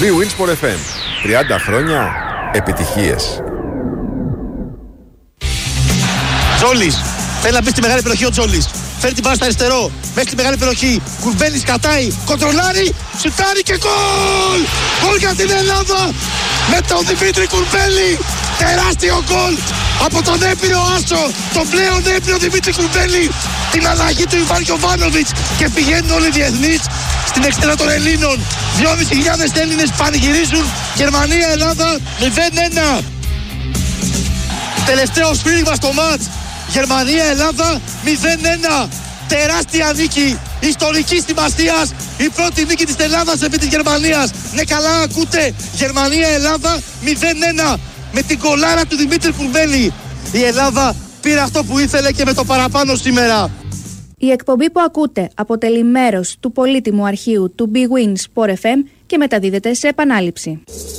Bwin Sport FM. 30 χρόνια επιτυχίες. Τζόλης. Θέλει να μπει στη μεγάλη περιοχή ο Τζόλης. Φέρνει την μπάλα στο αριστερό. Μέσα στη μεγάλη περιοχή. Κουρμπέλης κατάει. Κοντρολάρει. Σουτάρει και γκολ! Γκολ για την Ελλάδα! Με τον Δημήτρη Κουρμπέλη. Τεράστιο γκολ από τον έπειρο άσο. Τον πλέον έπειρο Δημήτρη Κουρμπέλη. Την αλλαγή του Ιβάν Γιοβάνοβιτς. Και πηγαίνουν όλοι οι διεθνείς στην εξέδρα των Ελλήνων. 2.500 Έλληνες πανηγυρίζουν. Γερμανία-Ελλάδα 0-1. Τελευταίο σφύριγμα στο μάτς. Γερμανία-Ελλάδα 0-1. Τεράστια νίκη ιστορικής σημασίας. Η πρώτη νίκη της Ελλάδας επί της Γερμανίας. Ναι, καλά ακούτε. Γερμανία-Ελλάδα 0-1. Με την κολάρα του Δημήτρη Κουρμπέλη. Η Ελλάδα πήρε αυτό που ήθελε και με το παραπάνω σήμερα. Η εκπομπή που ακούτε αποτελεί μέρος του πολύτιμου αρχείου του Bwin Sport FM και μεταδίδεται σε επανάληψη.